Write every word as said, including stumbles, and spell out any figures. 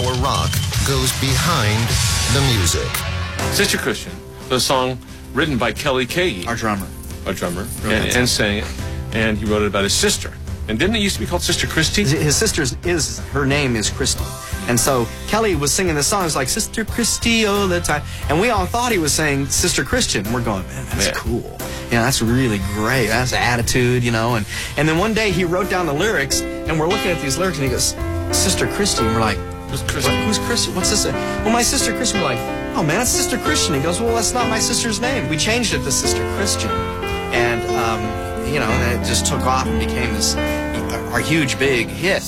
for rock goes behind the music. Sister Christian, the song written by Kelly Kagi, Our drummer. our drummer, and, and sang it, and he wrote it about his sister. And didn't it used to be called Sister Christy? His sister's is her name is Christy, and so Kelly was singing this song. It was like Sister Christy all the time, and we all thought he was saying Sister Christian. We're going, man, that's Yeah. cool. Yeah, that's really great. That's attitude, you know. And and then one day he wrote down the lyrics, and we're looking at these lyrics, and he goes, Sister Christy, and we're like, Who's Christy? What, who's Christy? What's this? Well, my sister Christian. We're like, oh man, that's Sister Christian. He goes, well, that's not my sister's name. We changed it to Sister Christian, and um, you know, and it just took off and became this our huge big hit.